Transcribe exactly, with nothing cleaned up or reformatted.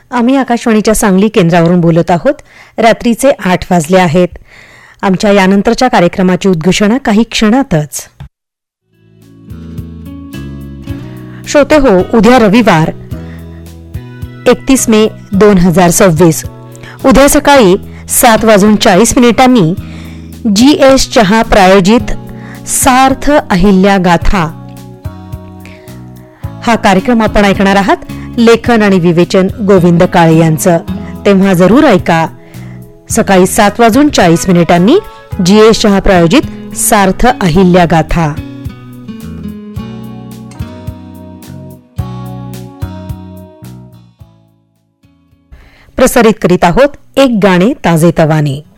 आम्ही आकाशवाणीच्या सांगली केंद्रावरून बोलत आहोत. रात्रीचे आठ वाजले आहेत. आमच्या यानंतरच्या कार्यक्रमाची उद्घोषणा काही क्षणातच. श्रोते हो, उद्या रविवार एकतीस मे दोन हजार सव्वीस उद्या सकाळी सात वाजून चाळीस मिनिटांनी जी एस चहा प्रायोजित सार्थ अहिल्या गाथा हा कार्यक्रम आपण ऐकणार आहात. लेखन आणि विवेचन गोविंद काळे यांचं. तेव्हा जरूर ऐका. सकाळी सात वाजून चाळीस मिनिटांनी जी एस चहा प्रायोजित सार्थ अहिल्या गाथा. प्रसारित करीत आहोत एक गाणे ताजे तवाने.